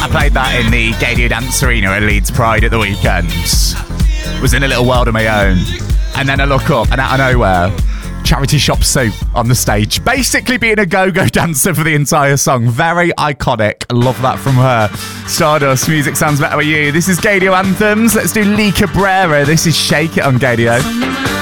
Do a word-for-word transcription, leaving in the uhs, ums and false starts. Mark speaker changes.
Speaker 1: I played that in the Gaydio Dance Arena at Leeds Pride at the weekend. Was in a little world of my own. And then I look up and out of nowhere, Charity Shop Soup on the stage, basically being a go-go dancer for the entire song. Very iconic. Love that from her. Stardust, music sounds better with you. This is Gaydio Anthems. Let's do Lee Cabrera. This is Shake It on Gaydio.